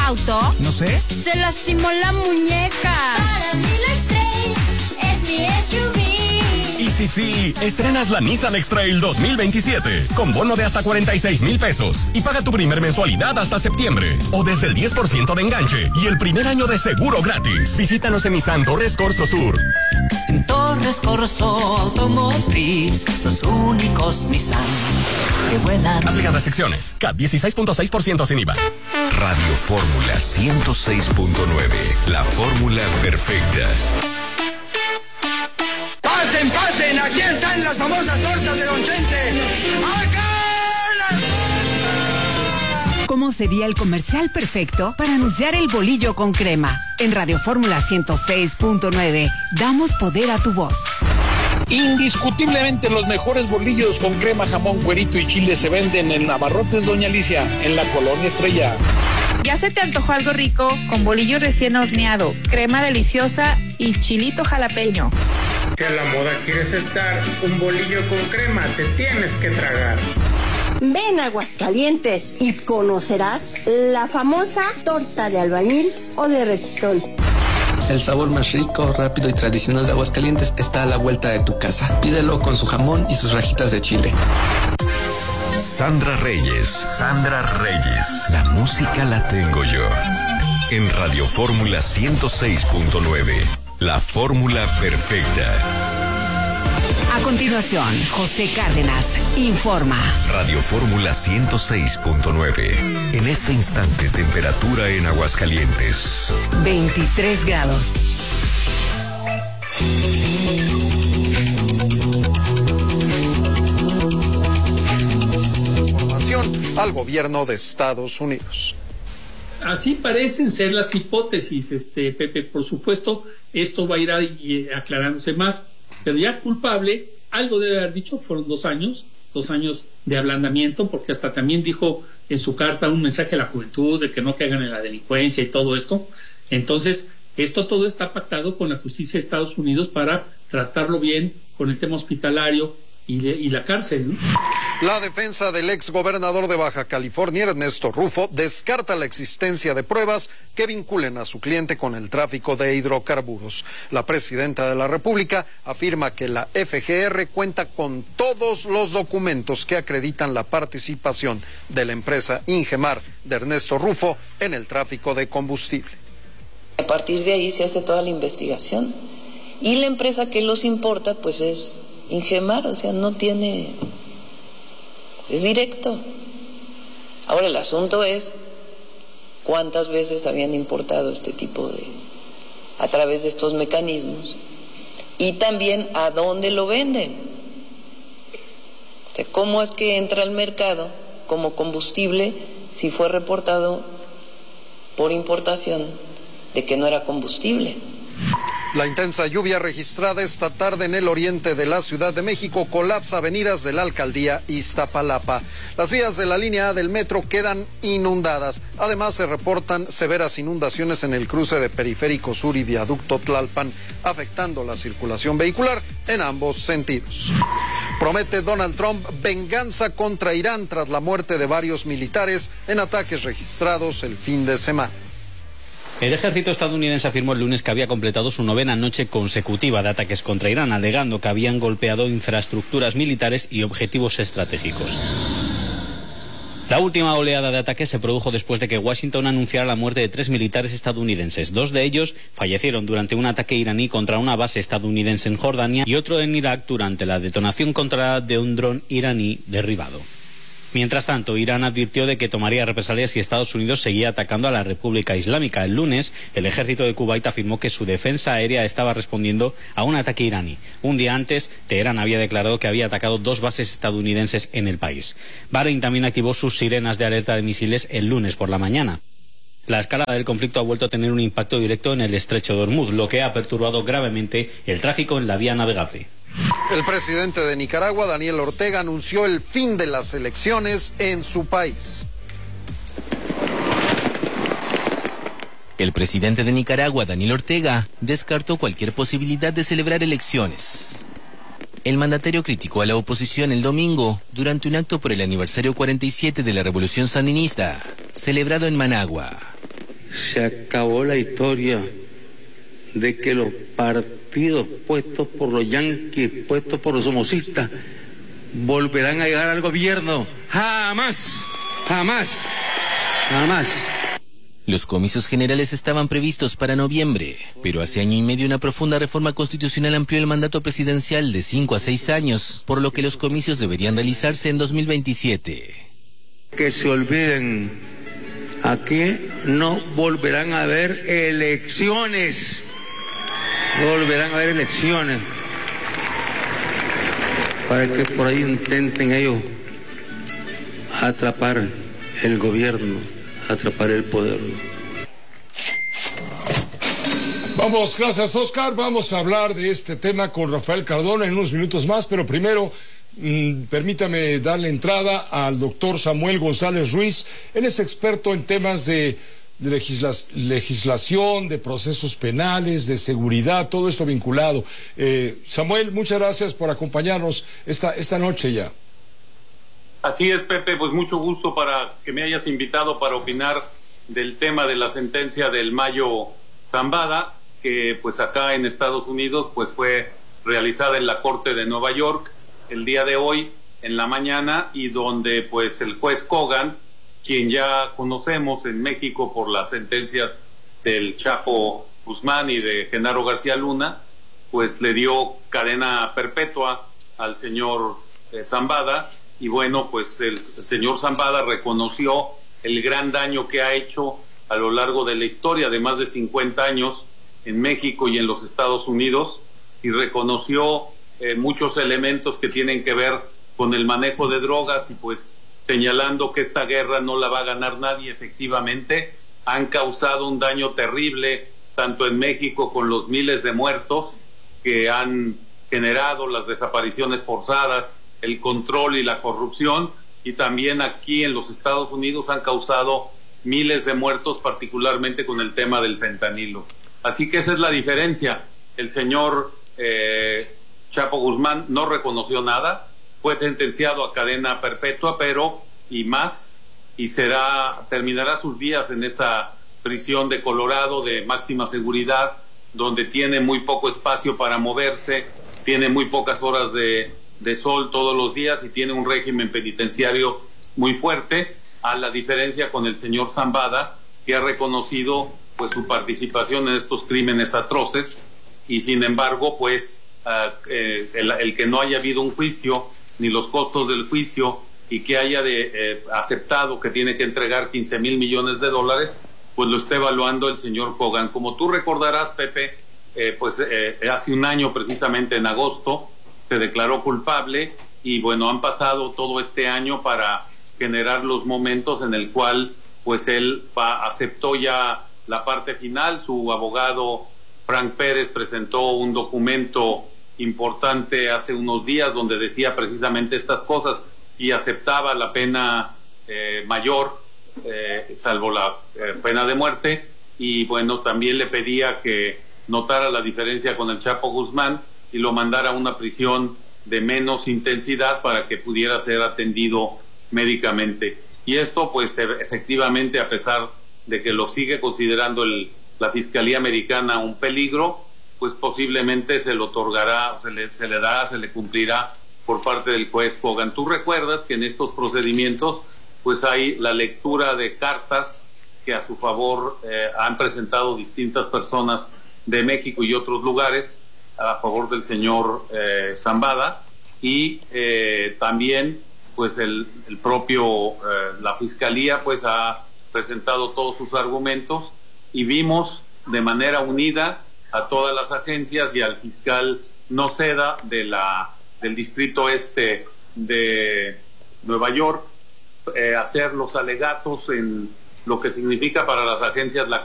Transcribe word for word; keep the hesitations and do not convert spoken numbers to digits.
auto? No sé. Se lastimó la muñeca. Para mí la X-Trail es mi S U V. Y sí, sí, estrenas la Nissan X-Trail dos mil veintisiete con bono de hasta cuarenta y seis mil pesos y paga tu primer mensualidad hasta septiembre o desde el diez por ciento de enganche y el primer año de seguro gratis. Visítanos en Nissan Torres Corso Sur. En Torres Corso Automotriz, los únicos Nissan que vuelan. Aplican restricciones. C A T dieciséis punto seis por ciento sin I V A. Radio Fórmula ciento seis punto nueve, la fórmula perfecta. Pasen, pasen, aquí están las famosas tortas de Don Chente. ¡Acá las tortas! ¿Cómo sería el comercial perfecto para anunciar el bolillo con crema? En Radio Fórmula ciento seis punto nueve, damos poder a tu voz. Indiscutiblemente los mejores bolillos con crema, jamón, cuerito y chile se venden en Abarrotes Doña Alicia, en la Colonia Estrella. ¿Ya se te antojó algo rico? Con bolillo recién horneado, crema deliciosa y chilito jalapeño. Si a la moda quieres estar, un bolillo con crema te tienes que tragar. Ven a Aguascalientes y conocerás la famosa torta de albañil o de resistol. El sabor más rico, rápido y tradicional de Aguascalientes está a la vuelta de tu casa. Pídelo con su jamón y sus rajitas de chile. Sandra Reyes. Sandra Reyes. La música la tengo yo. En Radio Fórmula ciento seis punto nueve. La fórmula perfecta. A continuación, José Cárdenas informa. Radio Fórmula ciento seis punto nueve. En este instante, temperatura en Aguascalientes. veintitrés grados. Información al gobierno de Estados Unidos. Así parecen ser las hipótesis, este Pepe. Por supuesto, esto va a ir ahí aclarándose más, pero ya culpable, algo debe haber dicho, fueron dos años, dos años de ablandamiento, porque hasta también dijo en su carta un mensaje a la juventud de que no caigan en la delincuencia y todo esto. Entonces, esto todo está pactado con la justicia de Estados Unidos para tratarlo bien con el tema hospitalario y, de, y la cárcel, ¿no? La defensa del ex gobernador de Baja California, Ernesto Rufo, descarta la existencia de pruebas que vinculen a su cliente con el tráfico de hidrocarburos. La presidenta de la República afirma que la F G R cuenta con todos los documentos que acreditan la participación de la empresa Ingemar de Ernesto Rufo en el tráfico de combustible. A partir de ahí se hace toda la investigación y la empresa que los importa pues es Ingemar, o sea, no tiene... es directo. Ahora el asunto es cuántas veces habían importado este tipo de, a través de estos mecanismos, y también a dónde lo venden. O sea, cómo es que entra al mercado como combustible si fue reportado por importación de que no era combustible. La intensa lluvia registrada esta tarde en el oriente de la Ciudad de México colapsa avenidas de la alcaldía Iztapalapa. Las vías de la línea A del metro quedan inundadas. Además, se reportan severas inundaciones en el cruce de Periférico Sur y Viaducto Tlalpan, afectando la circulación vehicular en ambos sentidos. Promete Donald Trump venganza contra Irán tras la muerte de varios militares en ataques registrados el fin de semana. El ejército estadounidense afirmó el lunes que había completado su novena noche consecutiva de ataques contra Irán, alegando que habían golpeado infraestructuras militares y objetivos estratégicos. La última oleada de ataques se produjo después de que Washington anunciara la muerte de tres militares estadounidenses. Dos de ellos fallecieron durante un ataque iraní contra una base estadounidense en Jordania y otro en Irak durante la detonación contra de un dron iraní derribado. Mientras tanto, Irán advirtió de que tomaría represalias si Estados Unidos seguía atacando a la República Islámica. El lunes, el ejército de Kuwait afirmó que su defensa aérea estaba respondiendo a un ataque iraní. Un día antes, Teherán había declarado que había atacado dos bases estadounidenses en el país. Bahrein también activó sus sirenas de alerta de misiles el lunes por la mañana. La escalada del conflicto ha vuelto a tener un impacto directo en el estrecho de Hormuz, lo que ha perturbado gravemente el tráfico en la vía navegable. El presidente de Nicaragua, Daniel Ortega, anunció el fin de las elecciones en su país. El presidente de Nicaragua, Daniel Ortega, descartó cualquier posibilidad de celebrar elecciones. El mandatario criticó a la oposición el domingo durante un acto por el aniversario cuarenta y siete de la Revolución Sandinista, celebrado en Managua. Se acabó la historia de que los partidos puestos por los yanquis, puestos por los somocistas, volverán a llegar al gobierno. Jamás, jamás, jamás. Los comicios generales estaban previstos para noviembre, pero hace año y medio una profunda reforma constitucional amplió el mandato presidencial de cinco a seis años, por lo que los comicios deberían realizarse en dos mil veintisiete. Que se olviden, aquí no volverán a haber elecciones, volverán a haber elecciones, para que por ahí intenten ellos atrapar el gobierno, atrapar el poder. Vamos, gracias Oscar, vamos a hablar de este tema con Rafael Cardona en unos minutos más, pero primero mmm, permítame darle entrada al doctor Samuel González Ruiz. Él es experto en temas de, de legisla legislación, de procesos penales, de seguridad, todo esto vinculado. Eh, Samuel, muchas gracias por acompañarnos esta, esta noche ya. Así es, Pepe, pues mucho gusto para que me hayas invitado para opinar del tema de la sentencia del Mayo Zambada, que pues acá en Estados Unidos pues fue realizada en la Corte de Nueva York el día de hoy en la mañana, y donde pues el juez Kogan, quien ya conocemos en México por las sentencias del Chapo Guzmán y de Genaro García Luna, pues le dio cadena perpetua al señor eh, Zambada. Y bueno, pues el señor Zambada reconoció el gran daño que ha hecho a lo largo de la historia de más de cincuenta años en México y en los Estados Unidos, y reconoció eh, muchos elementos que tienen que ver con el manejo de drogas, y pues señalando que esta guerra no la va a ganar nadie. Efectivamente, han causado un daño terrible tanto en México con los miles de muertos que han generado, las desapariciones forzadas, el control y la corrupción, y también aquí en los Estados Unidos han causado miles de muertos, particularmente con el tema del fentanilo. Así que esa es la diferencia. El señor eh, Chapo Guzmán no reconoció nada, fue sentenciado a cadena perpetua, pero y más, y será terminará sus días en esa prisión de Colorado de máxima seguridad, donde tiene muy poco espacio para moverse, tiene muy pocas horas de de sol todos los días y tiene un régimen penitenciario muy fuerte, a la diferencia con el señor Zambada, que ha reconocido pues su participación en estos crímenes atroces, y sin embargo pues uh, eh, el, el que no haya habido un juicio ni los costos del juicio, y que haya de, eh, aceptado que tiene que entregar quince mil millones de dólares, pues lo está evaluando el señor Kogan. Como tú recordarás, Pepe, eh, pues eh, hace un año, precisamente en agosto, se declaró culpable, y bueno, han pasado todo este año para generar los momentos en el cual pues él va, aceptó ya la parte final. Su abogado Frank Pérez presentó un documento importante hace unos días donde decía precisamente estas cosas, y aceptaba la pena eh, mayor, eh, salvo la eh, pena de muerte, y bueno, también le pedía que notara la diferencia con el Chapo Guzmán y lo mandara a una prisión de menos intensidad para que pudiera ser atendido médicamente. Y esto pues efectivamente, a pesar de que lo sigue considerando el, la Fiscalía Americana un peligro, pues posiblemente se le otorgará, se le, se le dará, se le cumplirá por parte del juez Kogan. Tú recuerdas que en estos procedimientos pues hay la lectura de cartas que a su favor eh, han presentado distintas personas de México y otros lugares a favor del señor eh, Zambada, y eh, también pues el, el propio eh, la Fiscalía pues ha presentado todos sus argumentos, y vimos de manera unida a todas las agencias y al fiscal Noceda de la del distrito este de Nueva York eh, hacer los alegatos en lo que significa para las agencias la